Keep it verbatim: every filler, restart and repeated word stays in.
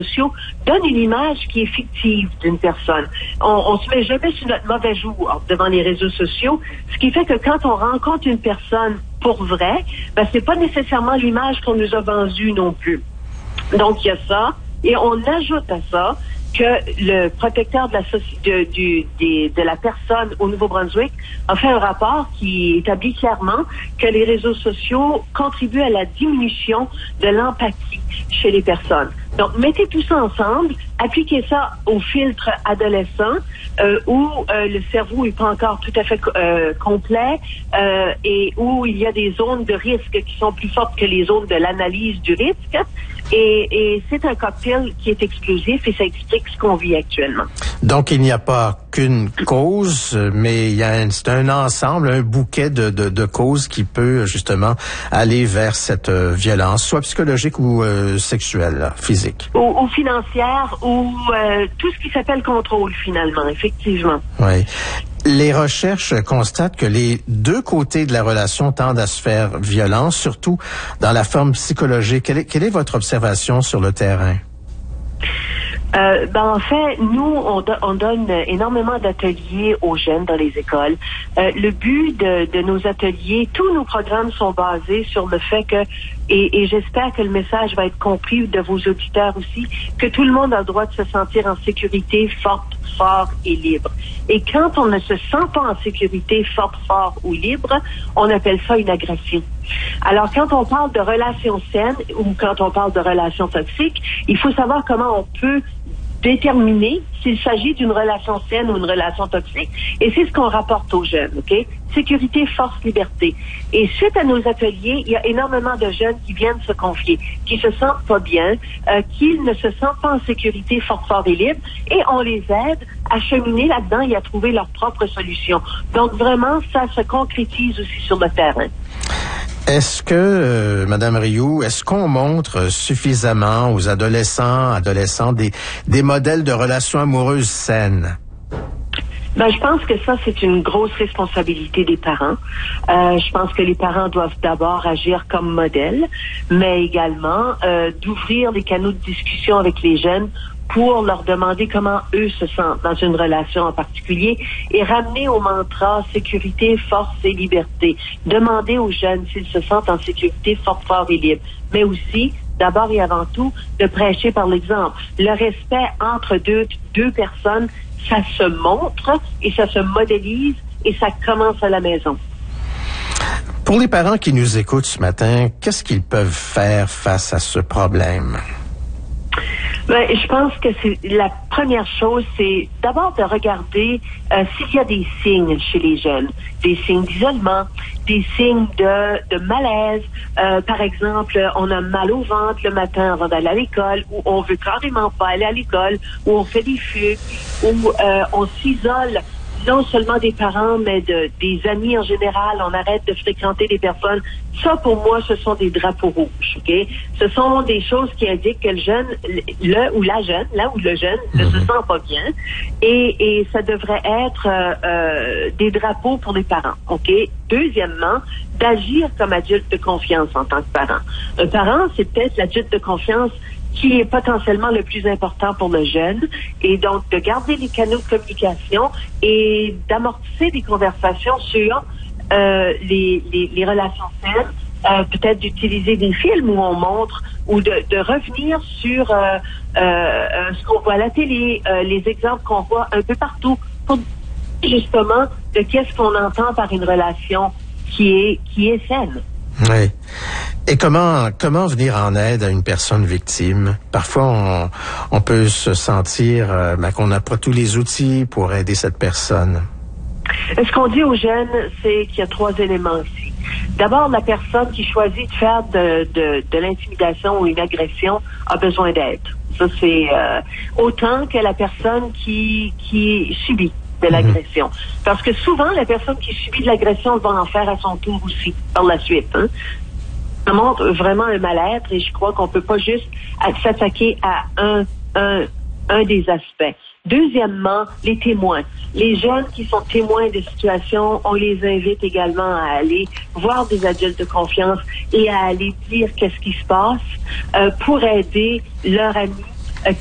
sociaux donne une image qui est fictive d'une personne. On, on se met jamais sur notre mauvais jour devant les réseaux sociaux, ce qui fait que quand on rencontre une personne pour vrai, ben c'est pas nécessairement l'image qu'on nous a vendue non plus. Donc il y a ça, et on ajoute à ça que le protecteur de la soci- de, du, des, de la personne au Nouveau-Brunswick a fait un rapport qui établit clairement que les réseaux sociaux contribuent à la diminution de l'empathie chez les personnes. Donc, mettez tout ça ensemble, appliquez ça au filtre adolescent euh, où euh, le cerveau n'est pas encore tout à fait euh, complet euh, et où il y a des zones de risque qui sont plus fortes que les zones de l'analyse du risque. Et, et c'est un cocktail qui est explosif et ça explique ce qu'on vit actuellement. Donc, il n'y a pas qu'une cause, mais il y a un, c'est un ensemble, un bouquet de, de, de causes qui peut justement aller vers cette euh, violence, soit psychologique ou euh, sexuelle, là, physique. Ou, ou financière, ou euh, tout ce qui s'appelle contrôle, finalement, effectivement. Oui. Les recherches constatent que les deux côtés de la relation tendent à se faire violence, surtout dans la forme psychologique. Quelle est, quelle est votre observation sur le terrain? Euh, ben en fait, nous, on, do- on donne énormément d'ateliers aux jeunes dans les écoles. Euh, le but de, de nos ateliers, tous nos programmes sont basés sur le fait que, et, et j'espère que le message va être compris de vos auditeurs aussi, que tout le monde a le droit de se sentir en sécurité, forte, fort et libre. Et quand on ne se sent pas en sécurité, forte, fort ou libre, on appelle ça une agression. Alors, quand on parle de relations saines ou quand on parle de relations toxiques, il faut savoir comment on peut déterminer s'il s'agit d'une relation saine ou une relation toxique. Et c'est ce qu'on rapporte aux jeunes, OK? Sécurité, force, liberté. Et suite à nos ateliers, il y a énormément de jeunes qui viennent se confier, qui se sentent pas bien, euh, qui ne se sentent pas en sécurité, forte, fort et libre, et on les aide à cheminer là-dedans et à trouver leur propre solution. Donc vraiment, ça se concrétise aussi sur le terrain. Est-ce que, euh, Madame Rioux, est-ce qu'on montre suffisamment aux adolescents, adolescents des, des modèles de relations amoureuses saines? Ben, je pense que ça, c'est une grosse responsabilité des parents. Euh, je pense que les parents doivent d'abord agir comme modèle, mais également euh, d'ouvrir les canaux de discussion avec les jeunes pour leur demander comment eux se sentent dans une relation en particulier et ramener au mantra sécurité, force et liberté. Demander aux jeunes s'ils se sentent en sécurité, force, fort et libre. Mais aussi, d'abord et avant tout, de prêcher par l'exemple. Le respect entre deux, deux personnes, ça se montre et ça se modélise et ça commence à la maison. Pour les parents qui nous écoutent ce matin, qu'est-ce qu'ils peuvent faire face à ce problème? Ben, je pense que c'est la première chose, c'est d'abord de regarder euh, s'il y a des signes chez les jeunes, des signes d'isolement, des signes de, de malaise. Euh, par exemple, on a mal au ventre le matin avant d'aller à l'école, ou on veut carrément pas aller à l'école, ou on fait des fugues, ou euh, on s'isole. Non seulement des parents, mais de, des amis en général, on arrête de fréquenter des personnes. Ça, pour moi, ce sont des drapeaux rouges, OK? Ce sont des choses qui indiquent que le jeune, le ou la jeune, là où le jeune ne se sent pas bien. Et, et ça devrait être euh, euh, des drapeaux pour les parents, OK? Deuxièmement, d'agir comme adulte de confiance en tant que parent. Un parent, c'est peut-être l'adulte de confiance qui est potentiellement le plus important pour le jeune, et donc de garder les canaux de communication et d'amorcer des conversations sur euh, les, les, les relations saines, euh, peut-être d'utiliser des films où on montre, ou de, de revenir sur euh, euh, ce qu'on voit à la télé, euh, les exemples qu'on voit un peu partout, pour justement de qu'est-ce qu'on entend par une relation qui est, qui est saine. Oui. Et comment comment venir en aide à une personne victime? Parfois, on, on peut se sentir euh, ben, qu'on n'a pas tous les outils pour aider cette personne. Ce qu'on dit aux jeunes, c'est qu'il y a trois éléments ici. D'abord, la personne qui choisit de faire de, de, de l'intimidation ou une agression a besoin d'aide. Ça, c'est euh, autant que la personne qui, qui subit de l'agression. Mm-hmm. Parce que souvent, la personne qui subit de l'agression va en faire à son tour aussi, par la suite. Hein? Ça montre vraiment un mal-être et je crois qu'on peut pas juste s'attaquer à un, un, un des aspects. Deuxièmement, les témoins. Les jeunes qui sont témoins de situations, on les invite également à aller voir des adultes de confiance et à aller dire qu'est-ce qui se passe euh, pour aider leur ami